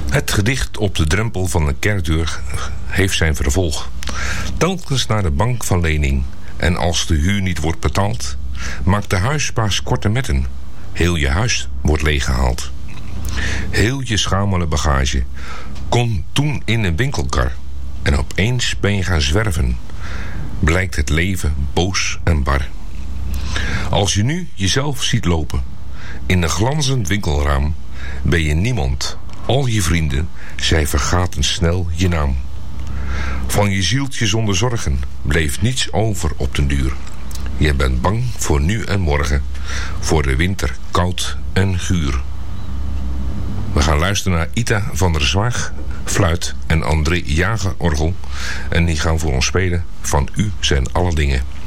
Het gedicht op de drempel van de kerkdeur heeft zijn vervolg. Telkens naar de bank van lening. En als de huur niet wordt betaald, maakt de huisbaas korte metten. Heel je huis wordt leeggehaald. Heel je schamele bagage kon toen in een winkelkar. En opeens ben je gaan zwerven. Blijkt het leven boos en bar. Als je nu jezelf ziet lopen in een glanzend winkelraam, ben je niemand. Al je vrienden, zij vergaten snel je naam. Van je zieltje zonder zorgen bleef niets over op den duur. Je bent bang voor nu en morgen, voor de winter koud en guur. We gaan luisteren naar Ita van der Zwaag, fluit, en André Jager, orgel. En die gaan voor ons spelen Van U zijn alle dingen.